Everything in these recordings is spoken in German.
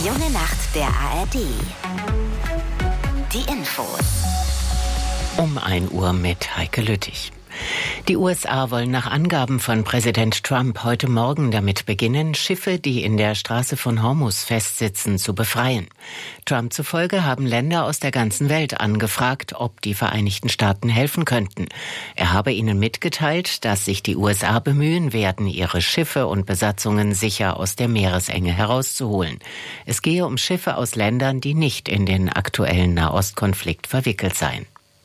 Die junge Nacht der ARD. Die Infos. Um 1 Uhr mit Heike Lüttich. Die USA wollen nach Angaben von Präsident Trump heute Morgen damit beginnen, Schiffe, die in der Straße von Hormuz festsitzen, zu befreien. Trump zufolge haben Länder aus der ganzen Welt angefragt, ob die Vereinigten Staaten helfen könnten. Er habe ihnen mitgeteilt, dass sich die USA bemühen werden, ihre Schiffe und Besatzungen sicher aus der Meeresenge herauszuholen. Es gehe um Schiffe aus Ländern, die nicht in den aktuellen Nahostkonflikt verwickelt seien.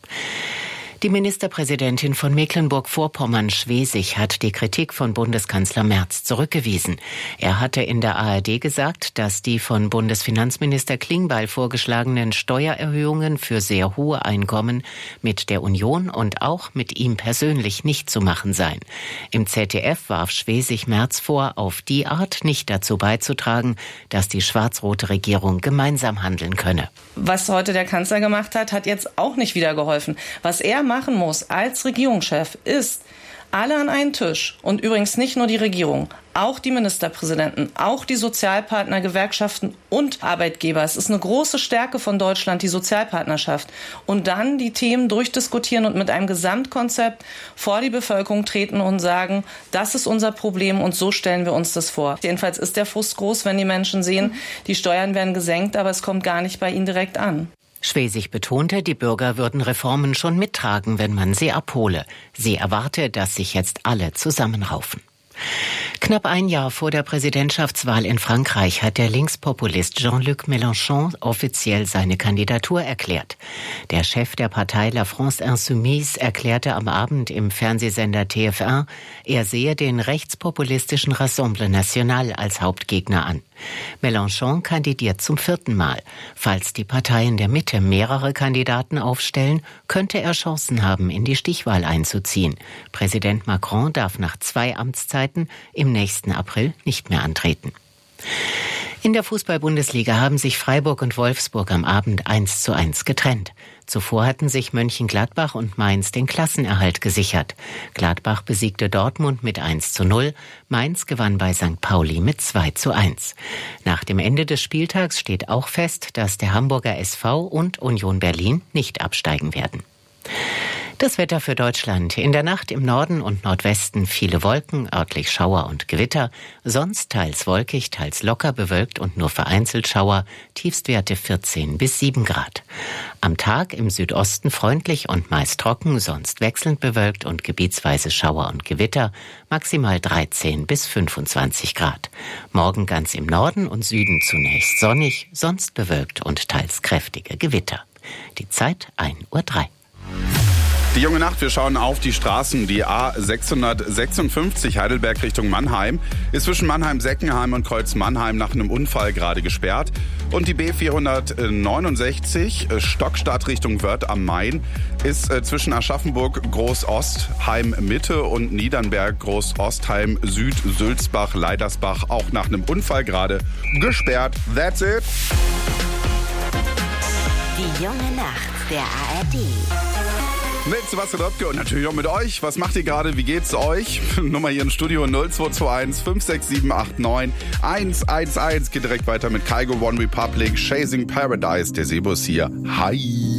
Die Ministerpräsidentin von Mecklenburg-Vorpommern, Schwesig, hat die Kritik von Bundeskanzler Merz zurückgewiesen. Er hatte in der ARD gesagt, dass die von Bundesfinanzminister Klingbeil vorgeschlagenen Steuererhöhungen für sehr hohe Einkommen mit der Union und auch mit ihm persönlich nicht zu machen seien. Im ZDF warf Schwesig Merz vor, auf die Art nicht dazu beizutragen, dass die schwarz-rote Regierung gemeinsam handeln könne. Was heute der Kanzler gemacht hat, hat jetzt auch nicht wieder geholfen. Was er machen muss als Regierungschef ist, alle an einen Tisch und übrigens nicht nur die Regierung, auch die Ministerpräsidenten, auch die Sozialpartner, Gewerkschaften und Arbeitgeber. Es ist eine große Stärke von Deutschland, die Sozialpartnerschaft. Und dann die Themen durchdiskutieren und mit einem Gesamtkonzept vor die Bevölkerung treten und sagen, das ist unser Problem und so stellen wir uns das vor. Jedenfalls ist der Frust groß, wenn die Menschen sehen, die Steuern werden gesenkt, aber es kommt gar nicht bei ihnen direkt an. Schwesig betonte, die Bürger würden Reformen schon mittragen, wenn man sie abhole. Sie erwarte, dass sich jetzt alle zusammenraufen. Knapp 1 Jahr vor der Präsidentschaftswahl in Frankreich hat der Linkspopulist Jean-Luc Mélenchon offiziell seine Kandidatur erklärt. Der Chef der Partei La France Insoumise erklärte am Abend im Fernsehsender TF1, er sehe den rechtspopulistischen Rassemblement National als Hauptgegner an. Mélenchon kandidiert zum 4. Mal. Falls die Parteien der Mitte mehrere Kandidaten aufstellen, könnte er Chancen haben, in die Stichwahl einzuziehen. Präsident Macron darf nach 2 Amtszeiten im nächsten April nicht mehr antreten. In der Fußball-Bundesliga haben sich Freiburg und Wolfsburg am Abend 1:1 getrennt. Zuvor hatten sich Mönchengladbach und Mainz den Klassenerhalt gesichert. Gladbach besiegte Dortmund mit 1:0, Mainz gewann bei St. Pauli mit 2:1. Nach dem Ende des Spieltags steht auch fest, dass der Hamburger SV und Union Berlin nicht absteigen werden. Das Wetter für Deutschland. In der Nacht im Norden und Nordwesten viele Wolken, örtlich Schauer und Gewitter. Sonst teils wolkig, teils locker bewölkt und nur vereinzelt Schauer. Tiefstwerte 14 bis 7 Grad. Am Tag im Südosten freundlich und meist trocken, sonst wechselnd bewölkt und gebietsweise Schauer und Gewitter. Maximal 13 bis 25 Grad. Morgen ganz im Norden und Süden zunächst sonnig, sonst bewölkt und teils kräftige Gewitter. Die Zeit 1:03 Uhr. Die junge Nacht, wir schauen auf die Straßen. Die A656 Heidelberg Richtung Mannheim ist zwischen Mannheim-Seckenheim und Kreuz-Mannheim nach einem Unfall gerade gesperrt. Und die B469 Stockstadt Richtung Wörth am Main ist zwischen Aschaffenburg Großostheim-Mitte und Niedernberg Großostheim-Süd-Sülzbach-Leidersbach auch nach einem Unfall gerade gesperrt. That's it. Die junge Nacht der ARD. Mit Sebastian Röpke und natürlich auch mit euch. Was macht ihr gerade? Wie geht's euch? Nummer hier im Studio 0221 56789 111. Geht direkt weiter mit Kygo, One Republic, Chasing Paradise. Der Sebus hier. Hi.